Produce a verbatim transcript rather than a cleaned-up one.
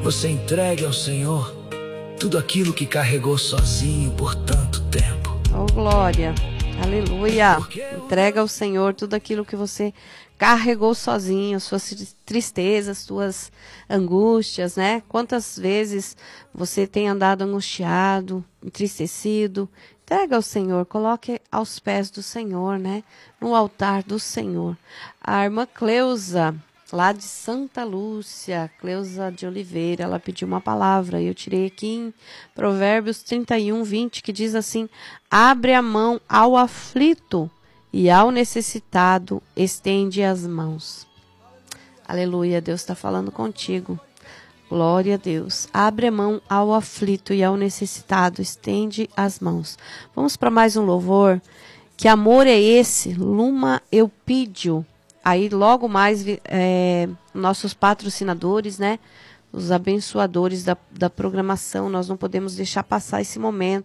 você entregue ao Senhor tudo aquilo que carregou sozinho por tanto tempo. Oh, glória, aleluia. Entrega ao Senhor tudo aquilo que você carregou sozinho, suas tristezas, suas angústias, né? Quantas vezes você tem andado angustiado, entristecido? Entrega ao Senhor, coloque aos pés do Senhor, né? No altar do Senhor. A irmã Cleusa, lá de Santa Lúcia, Cleusa de Oliveira, ela pediu uma palavra. Eu tirei aqui em Provérbios trinta e um, vinte, que diz assim: abre a mão ao aflito e ao necessitado estende as mãos. Aleluia, Deus está falando contigo. Glória a Deus. Abre a mão ao aflito e ao necessitado, estende as mãos. Vamos para mais um louvor. Que amor é esse? Luma Eupídio. Aí logo mais é, nossos patrocinadores, né? Os abençoadores da, da programação. Nós não podemos deixar passar esse momento